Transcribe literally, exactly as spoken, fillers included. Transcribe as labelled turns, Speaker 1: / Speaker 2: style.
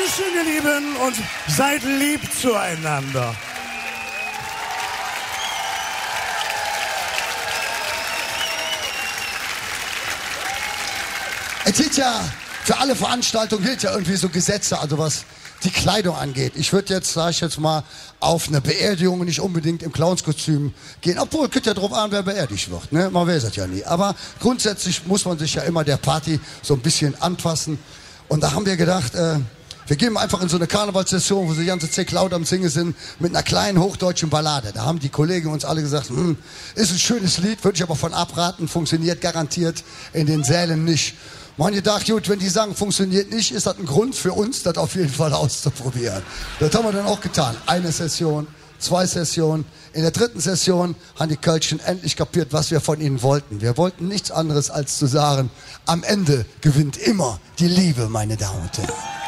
Speaker 1: Dankeschön, ihr Lieben, und seid lieb zueinander.
Speaker 2: Es gilt ja, für alle Veranstaltungen gilt ja irgendwie so Gesetze, also was die Kleidung angeht. Ich würde jetzt, sag ich jetzt mal, auf eine Beerdigung nicht unbedingt im Clownskostüm gehen. Obwohl, könnte ja drauf an, wer beerdigt wird, ne? Man weiß es ja nie. Aber grundsätzlich muss man sich ja immer der Party so ein bisschen anpassen. Und da haben wir gedacht, äh, wir gehen einfach in so eine Karnevalssession, wo sie die ganze Zeit laut am Singen sind, mit einer kleinen hochdeutschen Ballade. Da haben die Kollegen uns alle gesagt, hm, ist ein schönes Lied, würde ich aber von abraten, funktioniert garantiert in den Sälen nicht. Man hat gedacht, gut, wenn die sagen, funktioniert nicht, ist das ein Grund für uns, das auf jeden Fall auszuprobieren. Das haben wir dann auch getan. Eine Session, zwei Sessionen. In der dritten Session haben die Kölschen endlich kapiert, was wir von ihnen wollten. Wir wollten nichts anderes als zu sagen, am Ende gewinnt immer die Liebe, meine Damen und Herren.